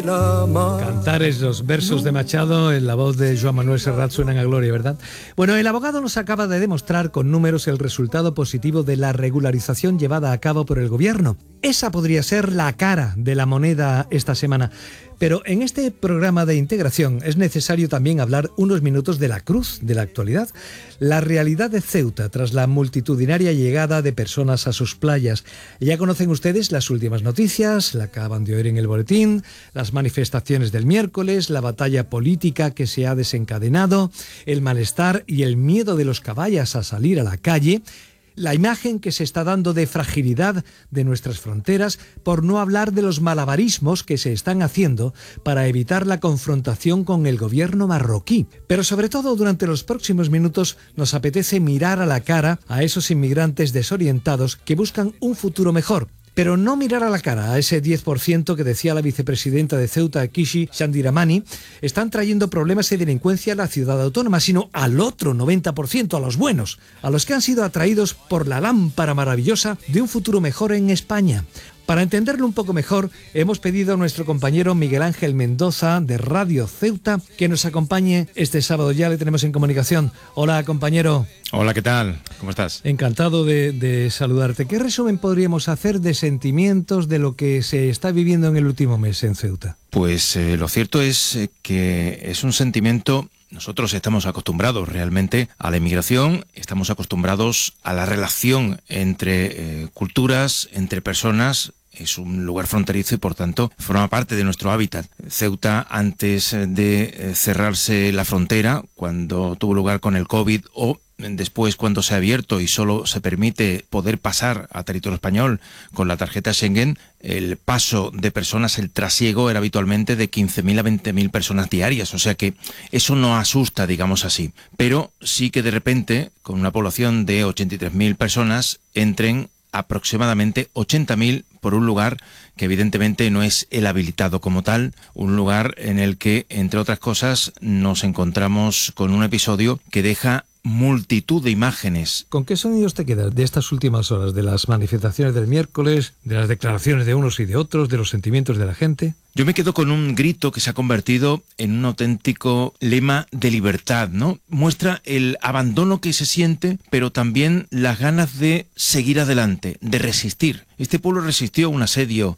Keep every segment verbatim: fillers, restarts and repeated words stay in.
Cantares, los versos de Machado en la voz de Joan Manuel Serrat suenan a gloria, ¿verdad? Bueno, el abogado nos acaba de demostrar con números el resultado positivo de la regularización llevada a cabo por el gobierno. Esa podría ser la cara de la moneda esta semana. Pero en este programa de integración es necesario también hablar unos minutos de la cruz de la actualidad, la realidad de Ceuta tras la multitudinaria llegada de personas a sus playas. Ya conocen ustedes las últimas noticias, la acaban de oír en el boletín, las manifestaciones del miércoles, la batalla política que se ha desencadenado, el malestar y el miedo de los caballas a salir a la calle, la imagen que se está dando de fragilidad de nuestras fronteras, por no hablar de los malabarismos que se están haciendo para evitar la confrontación con el gobierno marroquí. Pero sobre todo durante los próximos minutos nos apetece mirar a la cara a esos inmigrantes desorientados que buscan un futuro mejor. Pero no mirar a la cara a ese diez por ciento que decía la vicepresidenta de Ceuta, Kishi Chandiramani, están trayendo problemas y delincuencia a la ciudad autónoma, sino al otro noventa por ciento, a los buenos, a los que han sido atraídos por la lámpara maravillosa de un futuro mejor en España. Para entenderlo un poco mejor, hemos pedido a nuestro compañero Miguel Ángel Mendoza, de Radio Ceuta, que nos acompañe este sábado. Ya le tenemos en comunicación. Hola, compañero. Hola, ¿qué tal? ¿Cómo estás? Encantado de, de saludarte. ¿Qué resumen podríamos hacer de sentimientos de lo que se está viviendo en el último mes en Ceuta? Pues eh, lo cierto es eh, que es un sentimiento... Nosotros estamos acostumbrados realmente a la inmigración, estamos acostumbrados a la relación entre eh, culturas, entre personas. Es un lugar fronterizo y, por tanto, forma parte de nuestro hábitat. Ceuta, antes de cerrarse la frontera, cuando tuvo lugar con el COVID, o después cuando se ha abierto y solo se permite poder pasar a territorio español con la tarjeta Schengen, el paso de personas, el trasiego era habitualmente de quince mil a veinte mil personas diarias, o sea que eso no asusta, digamos así. Pero sí que de repente, con una población de ochenta y tres mil personas, entren aproximadamente ochenta mil por un lugar que evidentemente no es el habilitado como tal, un lugar en el que, entre otras cosas, nos encontramos con un episodio que deja multitud de imágenes. ¿Con qué sonidos te quedas de estas últimas horas, de las manifestaciones del miércoles, de las declaraciones de unos y de otros, de los sentimientos de la gente? Yo me quedo con un grito que se ha convertido en un auténtico lema de libertad, ¿no? Muestra el abandono que se siente, pero también las ganas de seguir adelante, de resistir. Este pueblo resistió un asedio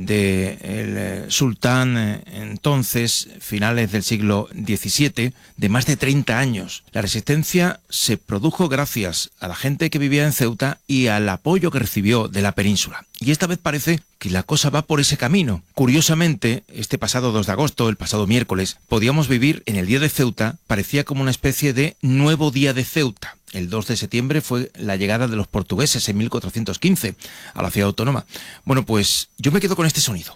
del sultán eh, entonces, finales del siglo diecisiete, de más de treinta años. La resistencia se produjo gracias a la gente que vivía en Ceuta y al apoyo que recibió de la península. Y esta vez parece que la cosa va por ese camino. Curiosamente, este pasado dos de agosto, el pasado miércoles, podíamos vivir en el Día de Ceuta, parecía como una especie de nuevo Día de Ceuta. El dos de septiembre fue la llegada de los portugueses en mil cuatrocientos quince a la ciudad autónoma. Bueno, pues yo me quedo con este sonido.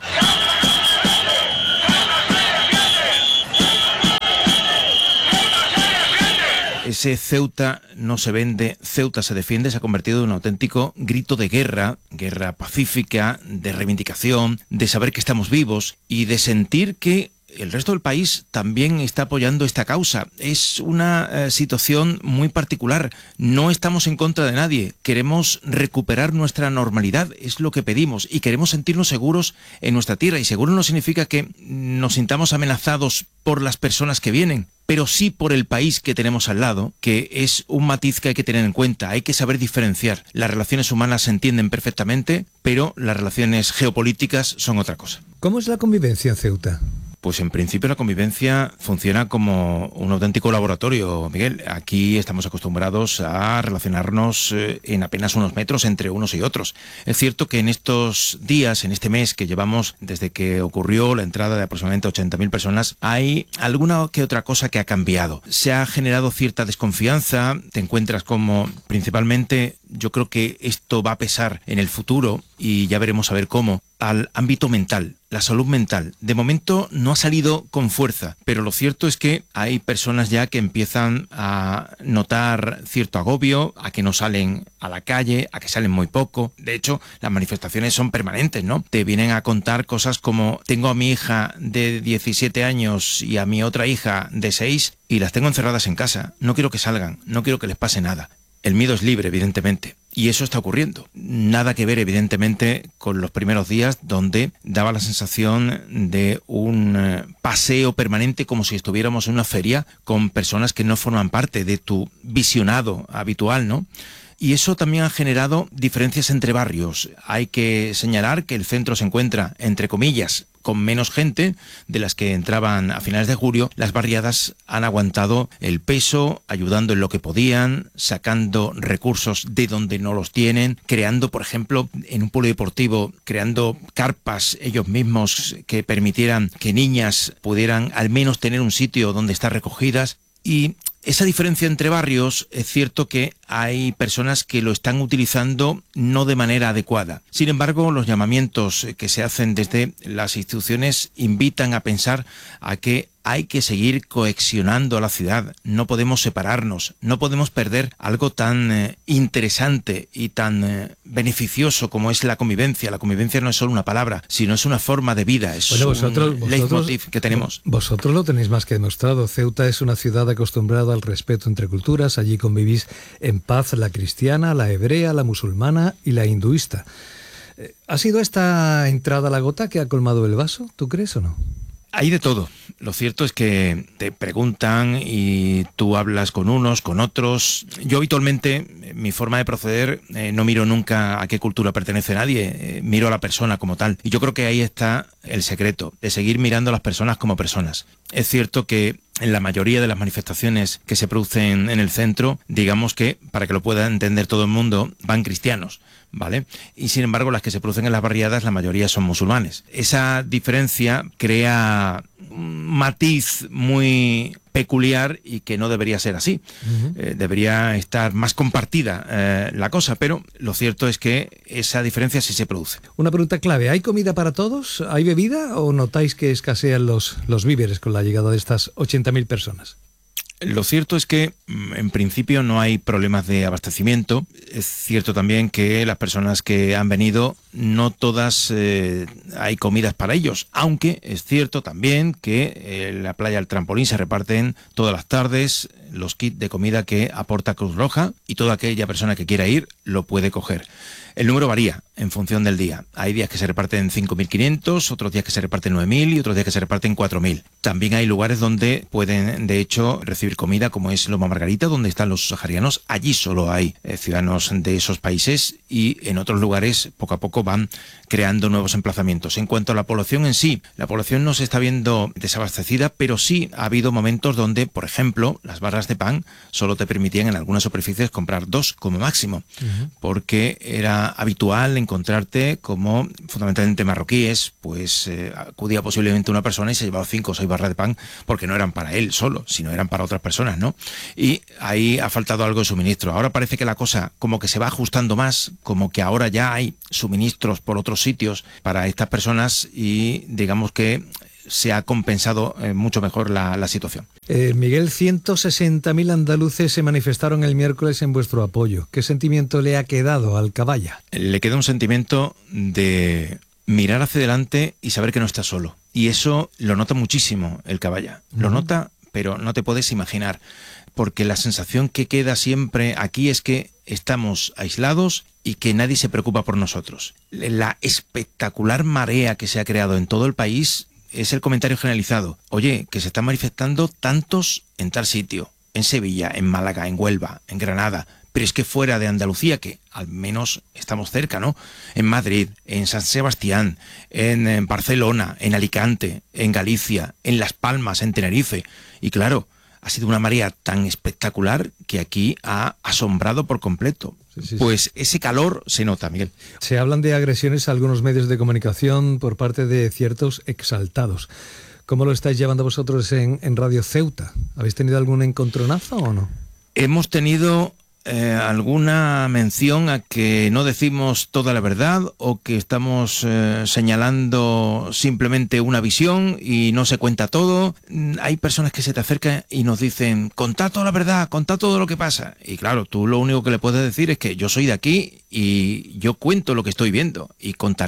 Ese Ceuta no se vende, Ceuta se defiende, se ha convertido en un auténtico grito de guerra, guerra pacífica, de reivindicación, de saber que estamos vivos y de sentir que el resto del país también está apoyando esta causa. Es una eh, situación muy particular. No estamos en contra de nadie. Queremos recuperar nuestra normalidad, es lo que pedimos, y queremos sentirnos seguros en nuestra tierra. Y seguro no significa que nos sintamos amenazados por las personas que vienen, pero sí por el país que tenemos al lado, que es un matiz que hay que tener en cuenta. Hay que saber diferenciar. Las relaciones humanas se entienden perfectamente, pero las relaciones geopolíticas son otra cosa. ¿Cómo es la convivencia en Ceuta? Pues en principio la convivencia funciona como un auténtico laboratorio, Miguel. Aquí estamos acostumbrados a relacionarnos eh, en apenas unos metros entre unos y otros. Es cierto que en estos días, en este mes que llevamos desde que ocurrió la entrada de aproximadamente ochenta mil personas, hay alguna que otra cosa que ha cambiado. Se ha generado cierta desconfianza, te encuentras como principalmente, yo creo que esto va a pesar en el futuro y ya veremos a ver cómo, al ámbito mental, la salud mental. De momento no ha salido con fuerza, pero lo cierto es que hay personas ya que empiezan a notar cierto agobio, a que no salen a la calle, a que salen muy poco. De hecho, las manifestaciones son permanentes, ¿no? Te vienen a contar cosas como: tengo a mi hija de diecisiete años y a mi otra hija de seis y las tengo encerradas en casa. No quiero que salgan, no quiero que les pase nada. El miedo es libre, evidentemente, Y eso está ocurriendo. Nada que ver, evidentemente, con los primeros días, donde daba la sensación de un eh, paseo permanente, como si estuviéramos en una feria con personas que no forman parte de tu visionado habitual, ¿no? Y eso también ha generado diferencias entre barrios. Hay que señalar que el centro se encuentra, entre comillas, con menos gente de las que entraban a finales de julio. Las barriadas han aguantado el peso, ayudando en lo que podían, sacando recursos de donde no los tienen, creando, por ejemplo, en un polideportivo, creando carpas ellos mismos que permitieran que niñas pudieran al menos tener un sitio donde estar recogidas. Y esa diferencia entre barrios, es cierto que hay personas que lo están utilizando no de manera adecuada. Sin embargo, los llamamientos que se hacen desde las instituciones invitan a pensar a que hay que seguir cohesionando a la ciudad. No podemos separarnos, no podemos perder algo tan eh, interesante y tan eh, beneficioso como es la convivencia. La convivencia no es solo una palabra, sino es una forma de vida, es bueno, vosotros, un leitmotiv que tenemos. Vosotros lo tenéis más que demostrado. Ceuta es una ciudad acostumbrada al respeto entre culturas. Allí convivís en paz la cristiana, la hebrea, la musulmana y la hinduista. ¿Ha sido esta entrada a la gota que ha colmado el vaso? ¿Tú crees o no? Hay de todo. Lo cierto es que te preguntan y tú hablas con unos, con otros. Yo habitualmente, mi forma de proceder, eh, no miro nunca a qué cultura pertenece nadie, eh, miro a la persona como tal. Y yo creo que ahí está el secreto, de seguir mirando a las personas como personas. Es cierto que en la mayoría de las manifestaciones que se producen en el centro, digamos que, para que lo pueda entender todo el mundo, van cristianos, ¿vale? Y sin embargo, las que se producen en las barriadas, la mayoría son musulmanes. Esa diferencia crea un matiz muy peculiar y que no debería ser así. Uh-huh. Eh, debería estar más compartida eh, la cosa, pero lo cierto es que esa diferencia sí se produce. Una pregunta clave, ¿hay comida para todos? ¿Hay bebida o notáis que escasean los, los víveres con la llegada de estas ochenta mil personas? Lo cierto es que en principio no hay problemas de abastecimiento. Es cierto también que las personas que han venido, no todas eh, hay comidas para ellos, aunque es cierto también que en la playa del Trampolín se reparten todas las tardes los kits de comida que aporta Cruz Roja y toda aquella persona que quiera ir lo puede coger. El número varía en función del día. Hay días que se reparten cinco mil quinientos, otros días que se reparten nueve mil y otros días que se reparten cuatro mil. También hay lugares donde pueden, de hecho, recibir comida, como es Loma Margarita, donde están los saharianos. Allí solo hay eh, ciudadanos de esos países y en otros lugares poco a poco van creando nuevos emplazamientos. En cuanto a la población en sí, la población no se está viendo desabastecida, pero sí ha habido momentos donde, por ejemplo, las barras de pan solo te permitían en algunas superficies comprar dos como máximo, uh-huh. porque era habitual encontrarte como fundamentalmente marroquíes, pues eh, acudía posiblemente una persona y se llevaba cinco o seis barras de pan porque no eran para él solo, sino eran para otras personas, ¿no? Y ahí ha faltado algo de suministro. Ahora parece que la cosa como que se va ajustando más, como que ahora ya hay suministros por otros sitios para estas personas y digamos que se ha compensado eh, mucho mejor la, la situación. Eh, Miguel, ciento sesenta mil andaluces se manifestaron el miércoles en vuestro apoyo. ¿Qué sentimiento le ha quedado al Caballa? Le queda un sentimiento de mirar hacia adelante y saber que no está solo. Y eso lo nota muchísimo el Caballa. Uh-huh. Lo nota, pero no te puedes imaginar. Porque la sensación que queda siempre aquí es que estamos aislados y que nadie se preocupa por nosotros. La espectacular marea que se ha creado en todo el país es el comentario generalizado. Oye, que se están manifestando tantos en tal sitio, en Sevilla, en Málaga, en Huelva, en Granada, pero es que fuera de Andalucía, que al menos estamos cerca, ¿no? En Madrid, en San Sebastián, en, en Barcelona, en Alicante, en Galicia, en Las Palmas, en Tenerife. Y claro, ha sido una marea tan espectacular que aquí ha asombrado por completo. Sí, sí, pues sí. Ese calor se nota, Miguel. Se hablan de agresiones a algunos medios de comunicación por parte de ciertos exaltados. ¿Cómo lo estáis llevando vosotros en, en Radio Ceuta? ¿Habéis tenido algún encontronazo o no? Hemos tenido eh, alguna mención a que no decimos toda la verdad o que estamos eh, señalando simplemente una visión y no se cuenta todo. Hay personas que se te acercan y nos dicen, contad toda la verdad, contad todo lo que pasa. Y claro, tú lo único que le puedes decir es que yo soy de aquí y yo cuento lo que estoy viendo y contaré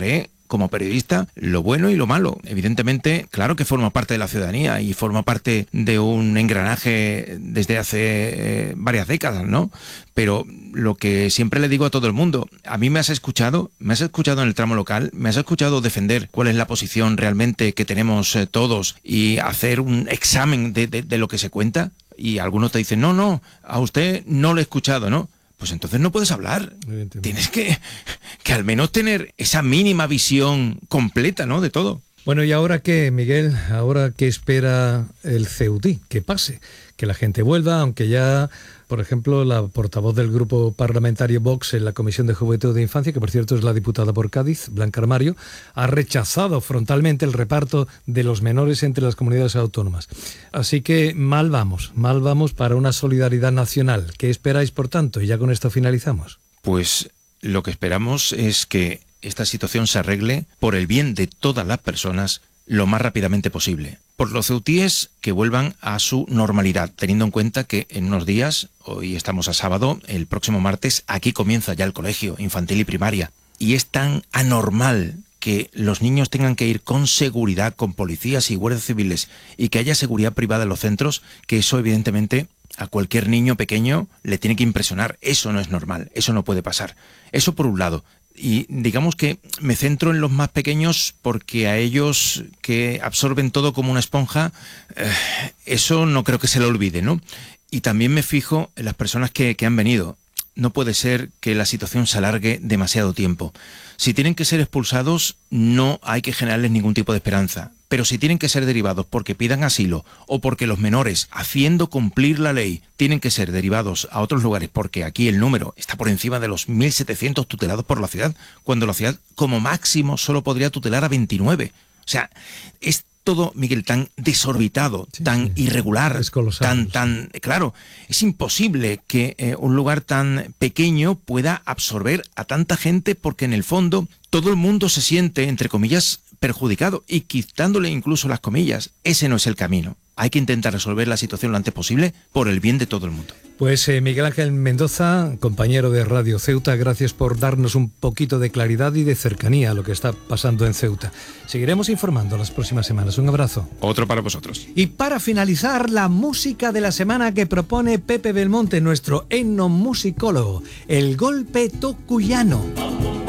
como periodista, lo bueno y lo malo. Evidentemente, claro que forma parte de la ciudadanía y forma parte de un engranaje desde hace eh, varias décadas, ¿no? Pero lo que siempre le digo a todo el mundo, a mí me has escuchado, me has escuchado en el tramo local, me has escuchado defender cuál es la posición realmente que tenemos eh, todos y hacer un examen de, de, de lo que se cuenta, y algunos te dicen, no, no, a usted no lo he escuchado, ¿no? Pues entonces no puedes hablar. Tienes que, que al menos tener esa mínima visión completa, ¿no?, de todo. Bueno, ¿y ahora qué, Miguel? ¿Ahora qué espera el Ceutí? ¿Qué pase? Que la gente vuelva, aunque ya, por ejemplo, la portavoz del grupo parlamentario Vox en la Comisión de Juventud de Infancia, que por cierto es la diputada por Cádiz, Blanca Armario, ha rechazado frontalmente el reparto de los menores entre las comunidades autónomas. Así que mal vamos, mal vamos para una solidaridad nacional. ¿Qué esperáis, por tanto? Y ya con esto finalizamos. Pues lo que esperamos es que esta situación se arregle por el bien de todas las personas lo más rápidamente posible. Por los ceutíes que vuelvan a su normalidad, teniendo en cuenta que en unos días, hoy estamos a sábado, el próximo martes, aquí comienza ya el colegio infantil y primaria. Y es tan anormal que los niños tengan que ir con seguridad, con policías y guardias civiles, y que haya seguridad privada en los centros, que eso evidentemente a cualquier niño pequeño le tiene que impresionar. Eso no es normal, eso no puede pasar. Eso por un lado. Y digamos que me centro en los más pequeños porque a ellos, que absorben todo como una esponja, eh, eso no creo que se lo olvide, ¿no? Y también me fijo en las personas que, que han venido. No puede ser que la situación se alargue demasiado tiempo. Si tienen que ser expulsados, no hay que generarles ningún tipo de esperanza. Pero si tienen que ser derivados porque pidan asilo o porque los menores, haciendo cumplir la ley, tienen que ser derivados a otros lugares porque aquí el número está por encima de los mil setecientos tutelados por la ciudad, cuando la ciudad como máximo solo podría tutelar a veintinueve. O sea, es todo, Miguel, tan desorbitado, sí, tan sí. irregular, es colosal, tan, tan... Claro, es imposible que eh, un lugar tan pequeño pueda absorber a tanta gente porque en el fondo todo el mundo se siente, entre comillas, perjudicado, y quitándole incluso las comillas. Ese no es el camino. Hay que intentar resolver la situación lo antes posible por el bien de todo el mundo. Pues eh, Miguel Ángel Mendoza, compañero de Radio Ceuta, gracias por darnos un poquito de claridad y de cercanía a lo que está pasando en Ceuta. Seguiremos informando las próximas semanas. Un abrazo. Otro para vosotros. Y para finalizar, la música de la semana que propone Pepe Belmonte, nuestro etnomusicólogo, el golpe tocuyano.